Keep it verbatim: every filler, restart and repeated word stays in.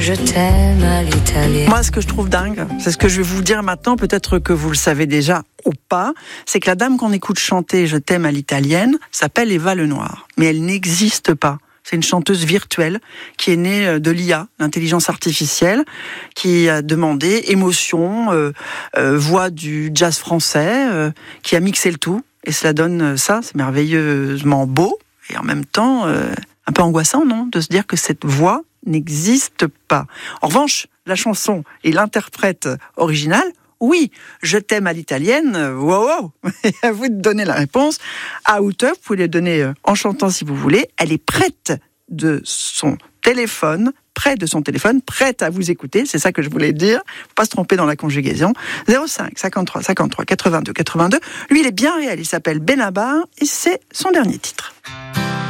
Je t'aime à l'italienne. Moi, ce que je trouve dingue, c'est ce que je vais vous dire maintenant, peut-être que vous le savez déjà ou pas, c'est que la dame qu'on écoute chanter « Je t'aime à l'italienne » s'appelle Eva Lenoir. Mais elle n'existe pas. C'est une chanteuse virtuelle qui est née de l'I A, l'intelligence artificielle, qui a demandé émotion, euh, euh, voix du jazz français, euh, qui a mixé le tout. Et cela donne ça, c'est merveilleusement beau, et en même temps euh, un peu angoissant, non ? De se dire que cette voix n'existe pas. En revanche, la chanson et l'interprète originale, oui, je t'aime à l'italienne, wow, wow. Et à vous de donner la réponse. À Outeux, vous pouvez le donner en chantant si vous voulez. Elle est prête de son téléphone, près de son téléphone, prête à vous écouter. C'est ça que je voulais dire. Faut pas se tromper dans la conjugaison. zéro cinq cinquante-trois cinquante-trois quatre-vingt-deux quatre-vingt-deux. Lui, il est bien réel. Il s'appelle Benabar et c'est son dernier titre.